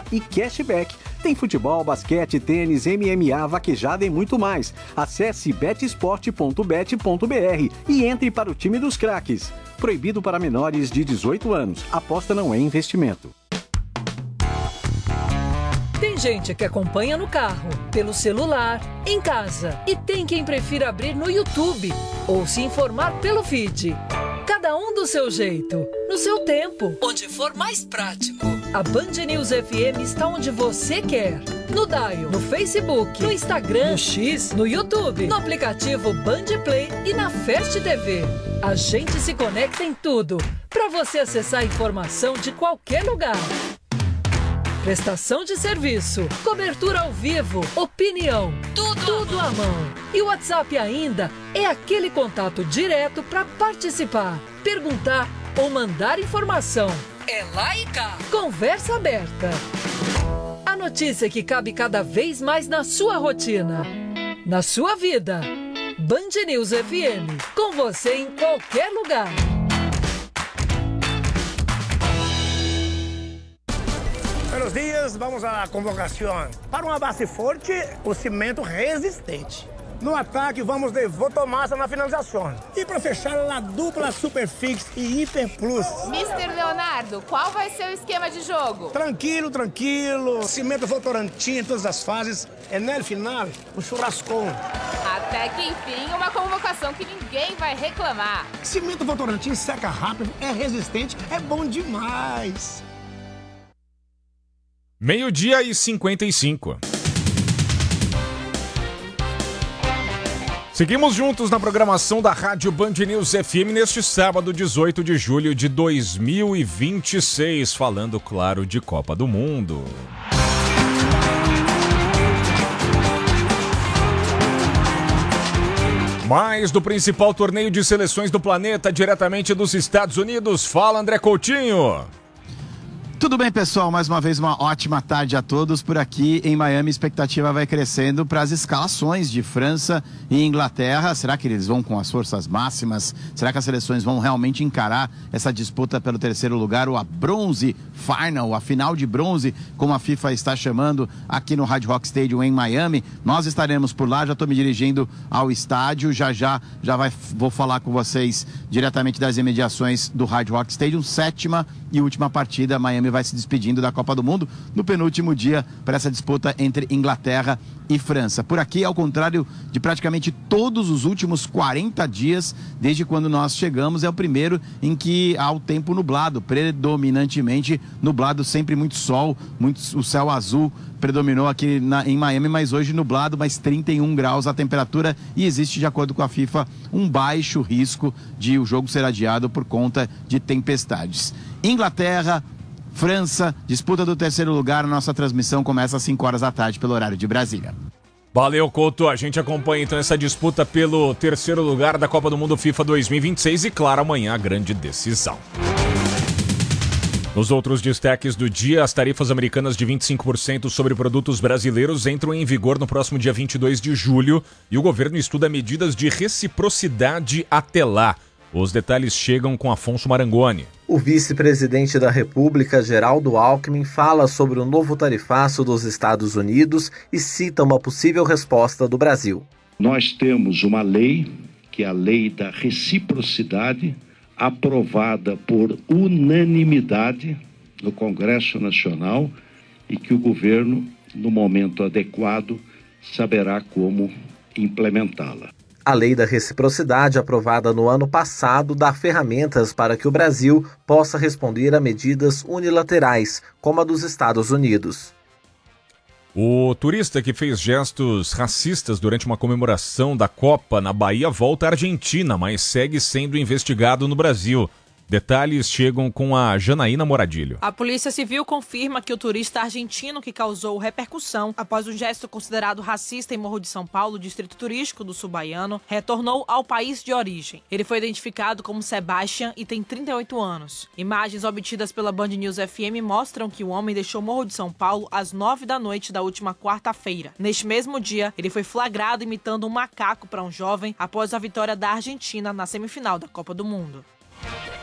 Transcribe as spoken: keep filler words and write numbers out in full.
e cashback. Tem futebol, basquete, tênis, M M A, vaquejada e muito mais. Acesse bet sport ponto bet ponto b r e entre para o time dos craques. Proibido para menores de dezoito anos. Aposta não é investimento. Tem gente que acompanha no carro, pelo celular, em casa. E tem quem prefira abrir no YouTube ou se informar pelo feed. Cada um do seu jeito, no seu tempo, onde for mais prático. A Band News F M está onde você quer. No Dial, no Facebook, no Instagram, no X, no YouTube, no aplicativo Band Play e na Fast T V. A gente se conecta em tudo, para você acessar a informação de qualquer lugar. Prestação de serviço, cobertura ao vivo, opinião, tudo, tudo à mão. E o WhatsApp ainda é aquele contato direto para participar, perguntar ou mandar informação. É lá e cá. Conversa aberta. A notícia que cabe cada vez mais na sua rotina, na sua vida. Band News F M, com você em qualquer lugar. Buenos dias, vamos à convocação. Para uma base forte, o cimento resistente. No ataque, vamos de Votomassa na finalização. E para fechar, a dupla Superfix e Hiper Plus. mister Leonardo, qual vai ser o esquema de jogo? Tranquilo, tranquilo. Cimento Votorantim em todas as fases. É no final, o churrascão. Até que enfim, uma convocação que ninguém vai reclamar. Cimento Votorantim seca rápido, é resistente, é bom demais. Meio-dia e cinquenta e cinco. Seguimos juntos na programação da Rádio Band News F M neste sábado, dezoito de julho de dois mil e vinte e seis, falando, claro, de Copa do Mundo. Mais do principal torneio de seleções do planeta, diretamente dos Estados Unidos. Fala, André Coutinho. Tudo bem, pessoal? Mais uma vez, uma ótima tarde a todos. Por aqui em Miami, a expectativa vai crescendo para as escalações de França e Inglaterra. Será que eles vão com as forças máximas? Será que as seleções vão realmente encarar essa disputa pelo terceiro lugar, ou a Bronze Final, a final de bronze, como a FIFA está chamando, aqui no Hard Rock Stadium em Miami? Nós estaremos por lá, já estou me dirigindo ao estádio. Já já, já vai, vou falar com vocês diretamente das imediações do Hard Rock Stadium. Sétima e última partida, Miami vai se despedindo da Copa do Mundo no penúltimo dia para essa disputa entre Inglaterra e França. Por aqui, ao contrário de praticamente todos os últimos quarenta dias, desde quando nós chegamos, é o primeiro em que há o tempo nublado, predominantemente nublado, sempre muito sol, muito, o céu azul predominou aqui na, em Miami, mas hoje nublado, mais trinta e um graus a temperatura, e existe, de acordo com a FIFA, um baixo risco de o jogo ser adiado por conta de tempestades. Inglaterra, França, disputa do terceiro lugar. A nossa transmissão começa às cinco horas da tarde pelo horário de Brasília. Valeu, Couto. A gente acompanha então essa disputa pelo terceiro lugar da Copa do Mundo FIFA dois mil e vinte e seis e, claro, amanhã a grande decisão. Nos outros destaques do dia, as tarifas americanas de vinte e cinco por cento sobre produtos brasileiros entram em vigor no próximo dia vinte e dois de julho e o governo estuda medidas de reciprocidade até lá. Os detalhes chegam com Afonso Marangoni. O vice-presidente da República, Geraldo Alckmin, fala sobre o novo tarifaço dos Estados Unidos e cita uma possível resposta do Brasil. Nós temos uma lei, que é a Lei da Reciprocidade, aprovada por unanimidade no Congresso Nacional e que o governo, no momento adequado, saberá como implementá-la. A Lei da Reciprocidade, aprovada no ano passado, dá ferramentas para que o Brasil possa responder a medidas unilaterais, como a dos Estados Unidos. O turista que fez gestos racistas durante uma comemoração da Copa na Bahia volta à Argentina, mas segue sendo investigado no Brasil. Detalhes chegam com a Janaína Moradilho. A Polícia Civil confirma que o turista argentino que causou repercussão após um gesto considerado racista em Morro de São Paulo, distrito turístico do sul baiano, retornou ao país de origem. Ele foi identificado como Sebastian e tem trinta e oito anos. Imagens obtidas pela Band News F M mostram que o homem deixou Morro de São Paulo às nove da noite da última quarta-feira. Neste mesmo dia, ele foi flagrado imitando um macaco para um jovem após a vitória da Argentina na semifinal da Copa do Mundo.